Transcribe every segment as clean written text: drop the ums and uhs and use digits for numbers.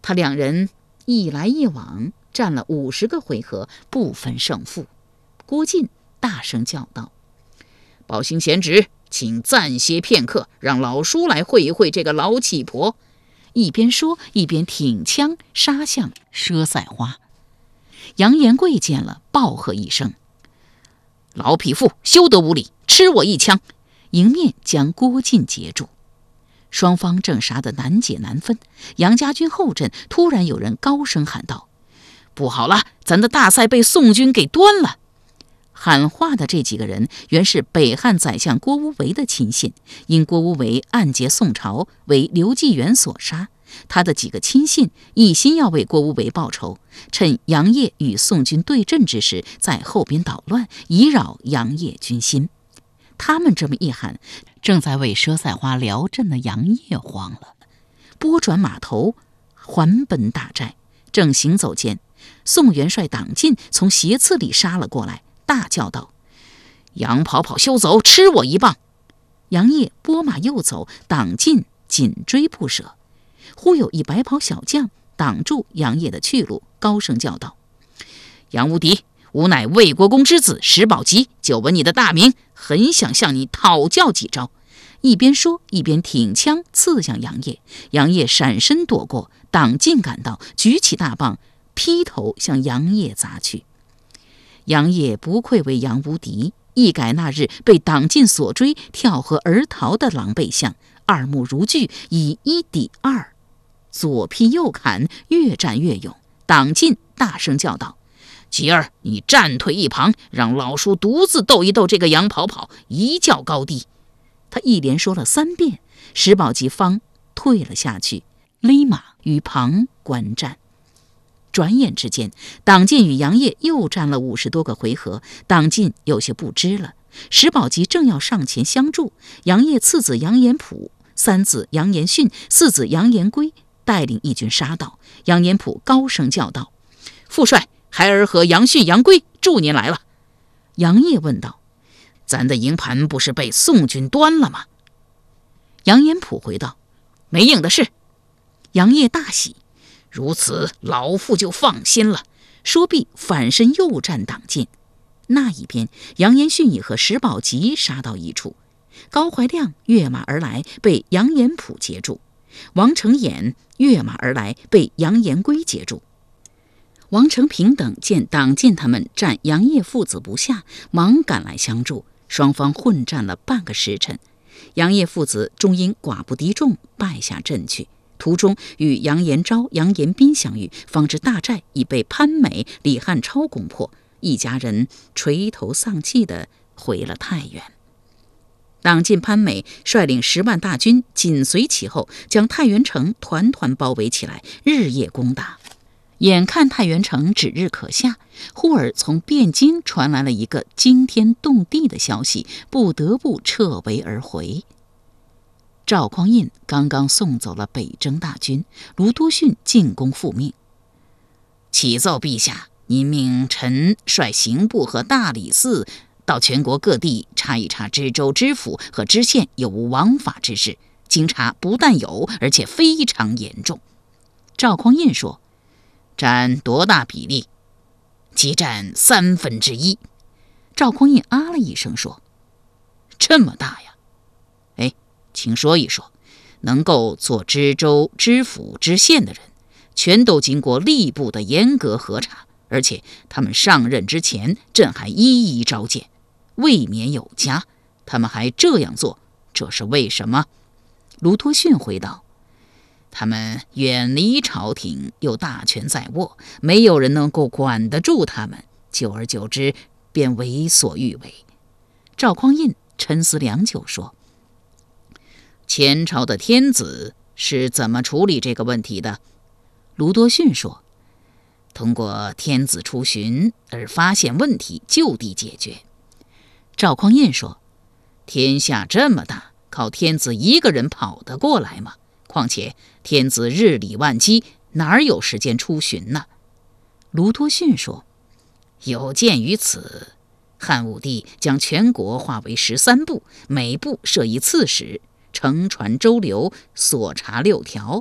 他两人一来一往战了50个回合，不分胜负。郭靖大声叫道：“宝兴贤侄，请暂歇片刻，让老叔来会一会这个老乞婆。”一边说一边挺枪杀向佘赛花。杨延贵见了，暴喝一声：“老匹夫，休得无礼，吃我一枪！”迎面将郭靖截住。双方正杀得难解难分，杨家军后阵突然有人高声喊道：“不好了，咱的大赛被宋军给端了！”喊话的这几个人原是北汉宰相郭无为的亲信，因郭无为暗结宋朝，为刘继元所杀。他的几个亲信一心要为郭无为报仇，趁杨业与宋军对阵之时，在后边捣乱，以扰杨业军心。他们这么一喊，正在为佘赛花聊阵的杨业慌了，拨转马头还奔大寨。正行走间，宋元帅党进从斜刺里杀了过来，大叫道：“杨跑跑休走，吃我一棒！”杨业拨马又走，党进紧追不舍。忽有一白袍小将挡住杨业的去路，高声叫道：“杨无敌，吾乃魏国公之子石宝吉，久闻你的大名，很想向你讨教几招。”一边说一边挺枪刺向杨业。杨业闪身躲过，党进赶到，举起大棒劈头向杨业砸去。杨业不愧为杨无敌，一改那日被党进所追跳河而逃的狼狈相，二目如炬，以1抵2，左劈右砍，越战越勇。党进大声叫道：“吉儿，你站退一旁，让老叔独自斗一斗这个杨跑跑，一较高低。”他一连说了3遍，石宝吉方退了下去，勒马于旁观战。转眼之间，党进与杨业又战了50多个回合，党进有些不知了。石宝吉正要上前相助，杨业次子杨延甫、三子杨延训、四子杨延圭带领一军杀到。杨延甫高声叫道：“副帅，孩儿和杨训、杨圭祝您来了。”杨业问道：“咱的营盘不是被宋军端了吗？”杨延甫回道：“没应的事。”杨业大喜：“如此，老夫就放心了。”说毕，反身又战党进。那一边，杨延训已和石宝吉杀到一处，高怀亮跃马而来，被杨延甫截住；王承衍跃马而来，被杨延圭截住。王承平等见党进他们战杨业父子不下，忙赶来相助，双方混战了半个时辰。杨业父子终因寡不敌众，败下阵去。途中与杨延昭、杨延斌相遇，方知大寨已被潘美、李汉超攻破，一家人垂头丧气地回了太原。党进潘美率领10万大军紧随其后，将太原城团团包围起来，日夜攻打。眼看太原城指日可下，忽而从汴京传来了一个惊天动地的消息，不得不撤围而回。赵匡胤刚刚送走了北征大军，卢都逊进攻复命：“启奏陛下，您命臣率刑部和大理寺到全国各地查一查知州、知府和知县有无枉法之事，经查不但有，而且非常严重。”赵匡胤说：“占多大比例？”“即占1/3。”赵匡胤啊了一声说：“这么大呀？请说一说，能够做知州、知府、知县的人，全都经过吏部的严格核查，而且他们上任之前，朕还一一召见，未免有加。他们还这样做，这是为什么？”卢都逊回道：“他们远离朝廷，又大权在握，没有人能够管得住他们，久而久之，便为所欲为。”赵匡胤沉思良久说：“前朝的天子是怎么处理这个问题的？”卢都逊说：“通过天子出巡而发现问题，就地解决。”赵匡胤说：“天下这么大，靠天子一个人跑得过来吗？况且天子日理万机，哪有时间出巡呢？”卢都逊说：“有鉴于此，汉武帝将全国划为13部，每部设一刺史，乘船周流，所查6条，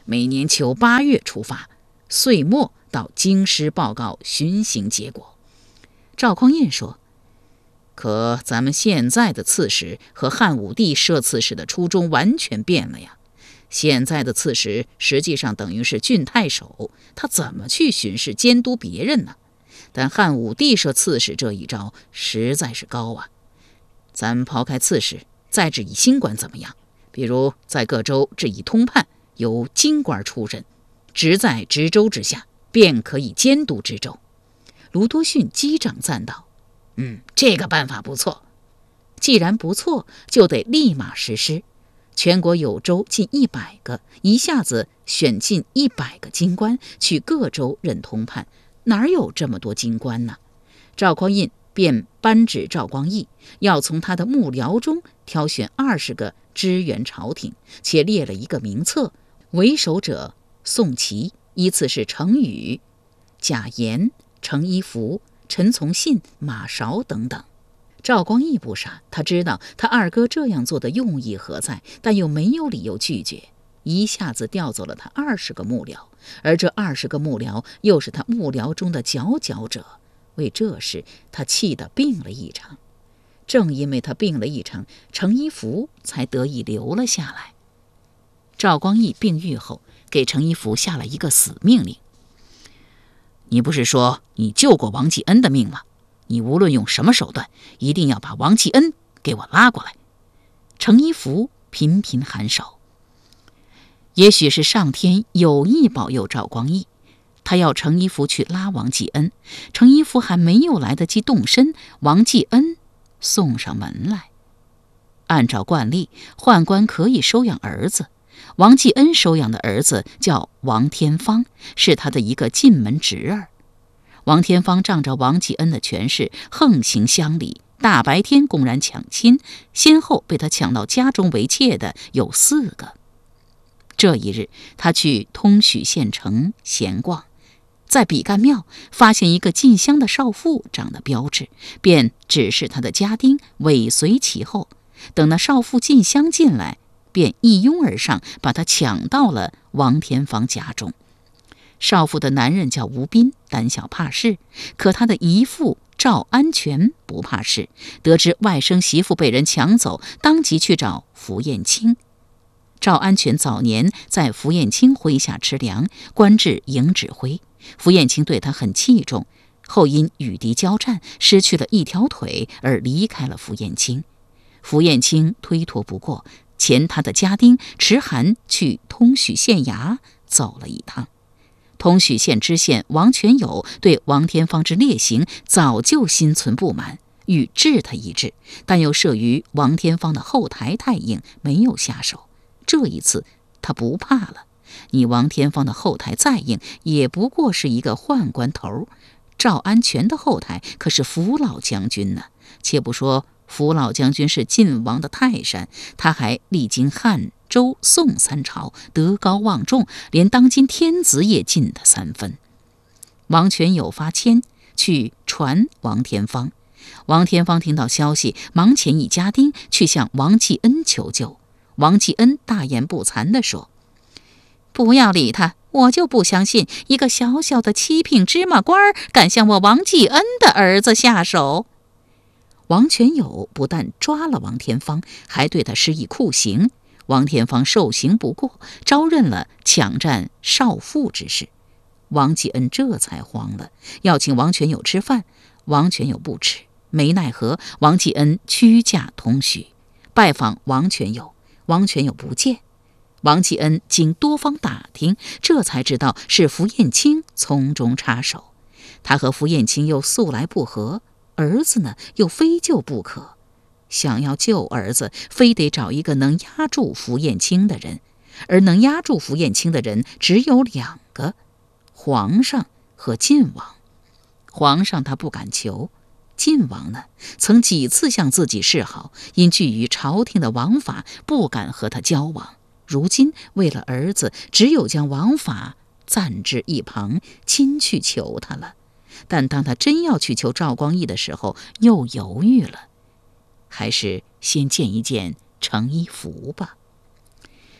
每年秋8月出发，岁末到京师报告巡行结果。赵匡胤说，可咱们现在的刺史和汉武帝设刺史的初衷完全变了呀。现在的刺史实际上等于是郡太守，他怎么去巡视监督别人呢？但汉武帝设刺史这一招实在是高啊。咱抛开刺史，再置以新官怎么样？比如在各州置以通判，由京官出任，职在知州之下，便可以监督知州。卢多逊击掌赞道，这个办法不错。既然不错，就得立马实施。全国有州近100个，一下子选进100个京官去各州任通判，哪有这么多京官呢？赵匡胤便颁旨赵光义，要从他的幕僚中挑选20个支援朝廷，且列了一个名册，为首者宋祁，依次是程宇、贾言、程一福、陈从信、马韶等等。赵光义不傻，他知道他二哥这样做的用意何在，但又没有理由拒绝，一下子调走了他20个幕僚，而这20个幕僚又是他幕僚中的佼佼者。为这事，他气得病了一场。正因为他病了一场，程一福才得以留了下来。赵光义病愈后，给程一福下了一个死命令：你不是说你救过王继恩的命吗？你无论用什么手段，一定要把王继恩给我拉过来。程一福频频颔首。也许是上天有意保佑赵光义，他要程一福去拉王继恩。程一福还没有来得及动身，王继恩送上门来。按照惯例，宦官可以收养儿子，王继恩收养的儿子叫王天芳，是他的一个进门侄儿。王天芳仗着王继恩的权势，横行乡里，大白天公然抢亲，先后被他抢到家中为妾的有4个。这一日，他去通许县城闲逛，在比干庙发现一个进香的少妇长得标致，便指示他的家丁尾随其后。等那少妇进香进来，便一拥而上，把她抢到了王天芳家中。少妇的男人叫吴斌，胆小怕事，可他的姨父赵安全不怕事，得知外甥媳妇被人抢走，当即去找符彦卿。赵安全早年在符彦卿麾下吃粮，官至营指挥，符彦卿对他很器重，后因与敌交战，失去了一条腿而离开了符彦卿。符彦卿推脱不过，遣他的家丁迟涵去通许县衙走了一趟。通许县知县王全友对王天芳之劣行早就心存不满，欲治他一治，但又慑于王天芳的后台太硬，没有下手。这一次他不怕了，你王天芳的后台再硬，也不过是一个宦官头，赵安全的后台可是符老将军呢。且不说符老将军是晋王的泰山，他还历经汉周宋3朝，德高望重，连当今天子也近他3分。王全友发签去传王天芳，王天芳听到消息，忙遣一家丁去向王继恩求救。王继恩大言不惭地说：不要理他，我就不相信一个小小的七品芝麻官敢向我王继恩的儿子下手。王全友不但抓了王天芳，还对他施以酷刑。王天芳受刑不过，招认了抢占少妇之事。王继恩这才慌了，要请王全友吃饭，王全友不吃，没奈何，王继恩屈驾通许，拜访王全友，王全友不见。王继恩经多方打听，这才知道是符彦卿从中插手。他和符彦卿又素来不和，儿子呢又非救不可。想要救儿子，非得找一个能压住符彦卿的人，而能压住符彦卿的人只有2个，皇上和晋王。皇上他不敢求，晋王呢，曾几次向自己示好，因惧于朝廷的王法，不敢和他交往。如今为了儿子，只有将王法暂置一旁，亲去求他了。但当他真要去求赵光义的时候，又犹豫了，还是先见一见程一福吧。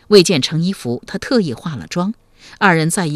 为见程一福，他特意化了妆。二人在一